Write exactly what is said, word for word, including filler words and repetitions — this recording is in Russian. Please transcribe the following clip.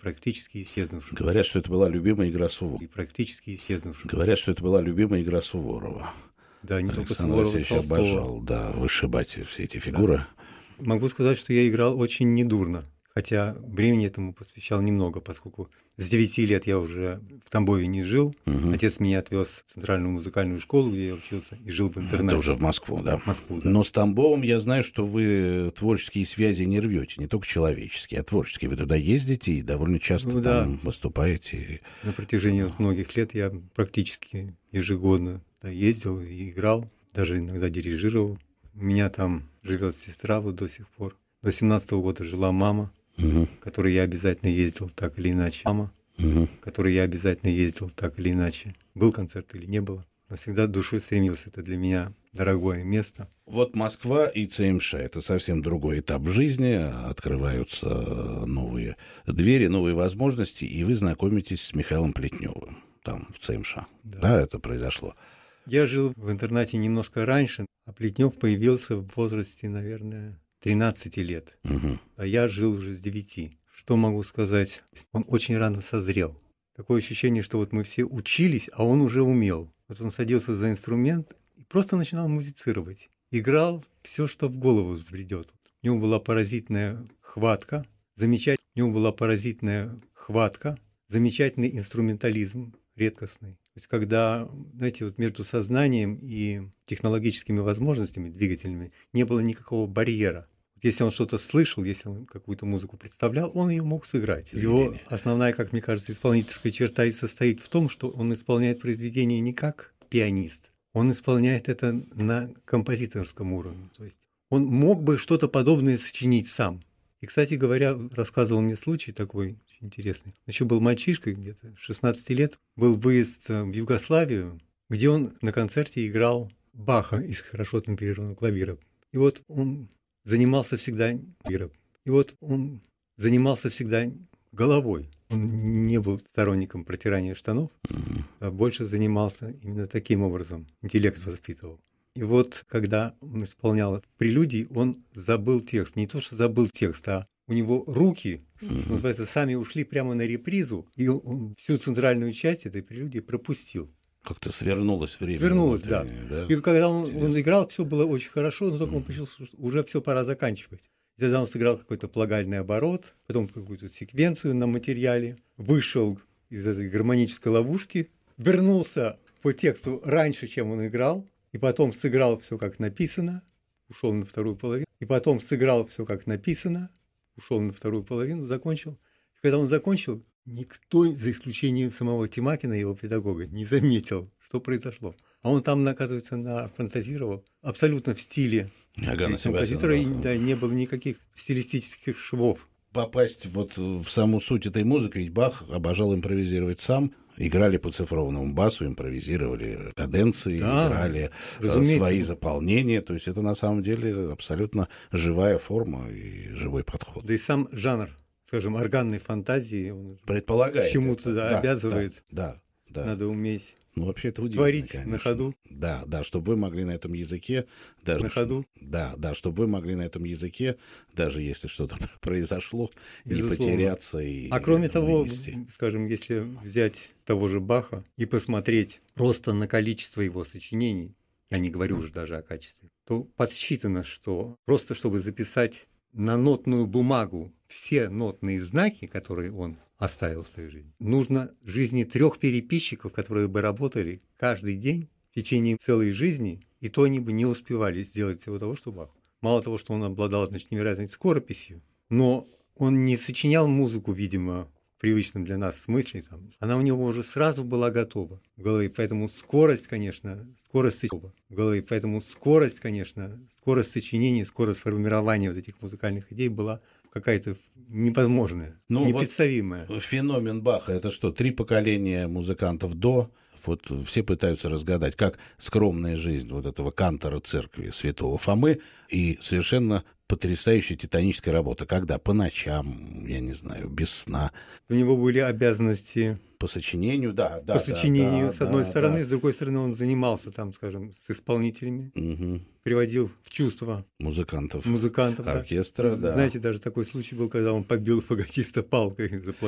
практически исчезнувшую. Говорят, что это была любимая игра Суворова. И практически исчезнувшую. Говорят, что это была любимая игра Суворова. Да, не только Александр Суворова, Васильевич Толстого. обожал, да, вышибать все эти фигуры. Да. Могу сказать, что я играл очень недурно, хотя времени этому посвящал немного, поскольку с девяти лет я уже в Тамбове не жил. Угу. Отец меня отвез в Центральную музыкальную школу, где я учился, и жил в интернате. Это уже в Москву, да? В Москву, да. Но с Тамбовом я знаю, что вы творческие связи не рвете, не только человеческие, а творческие. Вы туда ездите и довольно часто ну, там да. выступаете. На протяжении вот многих лет я практически ежегодно да, ездил и играл, даже иногда дирижировал. У меня там живет сестра вот до сих пор. До семнадцатого года жила мама, угу. к которой я обязательно ездил так или иначе. Мама, угу. к которой я обязательно ездил так или иначе. Был концерт или не было. Но всегда душой стремился. Это для меня дорогое место. Вот Москва и ЦМШ – это совсем другой этап жизни. Открываются новые двери, новые возможности, и вы знакомитесь с Михаилом Плетневым там, в ЦМШ. Да, да это произошло. Я жил в интернате немножко раньше, а Плетнев появился в возрасте, наверное, тринадцати лет. Угу. А я жил уже с девяти. Что могу сказать? Он очень рано созрел. Такое ощущение, что вот мы все учились, а он уже умел. Вот он садился за инструмент и просто начинал музицировать. Играл все, что в голову взбредет. У него была поразительная хватка, замечательная. У него была поразительная хватка, замечательный инструментализм, редкостный. То есть, когда, знаете, вот между сознанием и технологическими возможностями двигательными не было никакого барьера. Если он что-то слышал, если он какую-то музыку представлял, он ее мог сыграть. Его основная, как мне кажется, исполнительская черта и состоит в том, что он исполняет произведение не как пианист, он исполняет это на композиторском уровне. То есть он мог бы что-то подобное сочинить сам. И, кстати говоря, рассказывал мне случай такой очень интересный. Он еще был мальчишкой, где-то шестнадцати лет, был выезд в Югославию, где он на концерте играл Баха из хорошо темперированного клавира. И вот он занимался всегда и вот он занимался всегда головой. Он не был сторонником протирания штанов, а больше занимался именно таким образом, интеллект воспитывал. И вот, когда он исполнял прелюдии, он забыл текст. Не то, что забыл текст, а у него руки, что называется, сами ушли прямо на репризу, и он всю центральную часть этой прелюдии пропустил. Как-то свернулось время. Свернулось, да. да. И когда он, он играл, все было очень хорошо, но только он почувствовал, что уже все пора заканчивать. И тогда он сыграл какой-то плагальный оборот, потом какую-то секвенцию на материале, вышел из этой гармонической ловушки, вернулся по тексту раньше, чем он играл, и потом сыграл все как написано, ушел на вторую половину, и потом сыграл все как написано, ушел на вторую половину, закончил. И когда он закончил, никто, за исключением самого Тимакина, его педагога, не заметил, что произошло. А он там, оказывается, нафантазировал абсолютно в стиле композитора, и да, не было никаких стилистических швов. Попасть вот в саму суть этой музыки, ведь Бах обожал импровизировать сам. Играли по цифровому басу, импровизировали каденции, да, играли разумеется. Свои заполнения. То есть это на самом деле абсолютно живая форма и живой подход. Да и сам жанр, скажем, органной фантазии, он предполагает чему-то да, да, обязывает. Да, да, да. Надо уметь ну, вообще это удивительно, творить конечно. на ходу. Да, да, чтобы вы могли на этом языке даже на ходу. Да, да, чтобы вы могли на этом языке, даже если что-то произошло, безусловно, не потеряться и. А кроме того, вынести. Скажем, если взять того же Баха и посмотреть просто на количество его сочинений, я не говорю уже даже о качестве, то подсчитано, что просто чтобы записать на нотную бумагу все нотные знаки, которые он оставил в своей жизни, нужно жизни трех переписчиков, которые бы работали каждый день в течение целой жизни, и то они бы не успевали сделать всего того, что Бах. Мало того, что он обладал, значит, невероятной скорописью, но он не сочинял музыку, видимо, в привычном для нас смысле. Там. Она у него уже сразу была готова в голове, поэтому скорость, конечно, скорость сочинения, в голове, поэтому скорость, конечно, скорость сочинения, скорость формирования вот этих музыкальных идей была какая-то невозможная, ну, непредставимая. Вот феномен Баха — это что, три поколения музыкантов до? Вот все пытаются разгадать, как скромная жизнь вот этого кантора церкви святого Фомы и совершенно потрясающая титаническая работа. Когда? По ночам, я не знаю, без сна. У него были обязанности... По сочинению, да. да По сочинению, да, с одной да, стороны, да. с другой стороны, он занимался там, скажем, с исполнителями, угу. приводил в чувство музыкантов, музыкантов оркестра. Да. Да. Знаете, даже такой случай был, когда он побил фаготиста палкой за